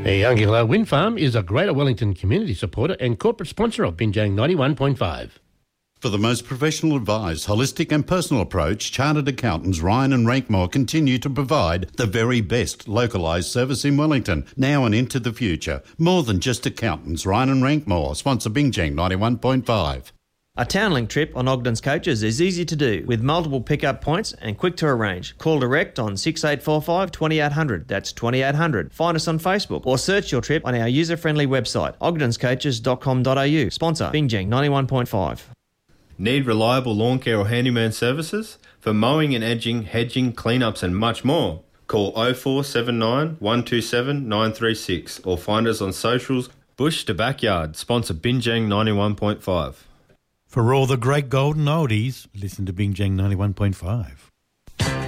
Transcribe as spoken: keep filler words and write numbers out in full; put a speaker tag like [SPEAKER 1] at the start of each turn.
[SPEAKER 1] The Youngilla Wind Farm is a Greater Wellington community supporter and corporate sponsor of Binjang ninety-one point five.
[SPEAKER 2] For the most professional advice, holistic and personal approach, Chartered Accountants Ryan and Rankmore continue to provide the very best localised service in Wellington, now and into the future. More than just accountants, Ryan and Rankmore sponsor Binjang ninety-one point five.
[SPEAKER 3] A Townlink trip on Ogden's Coaches is easy to do with multiple pickup points and quick to arrange. Call direct on six eight four five, two eight zero zero. That's two eight zero zero. Find us on Facebook or search your trip on our user-friendly website, ogdens coaches dot com dot a u. Sponsor Binjang ninety-one point five.
[SPEAKER 4] Need reliable lawn care or handyman services? For mowing and edging, hedging, cleanups and much more. Call oh four seven nine, one two seven, nine three six or find us on socials. Bush to Backyard. Sponsor Binjang ninety-one point five.
[SPEAKER 5] For all the great golden oldies, listen to Binjang ninety-one point five.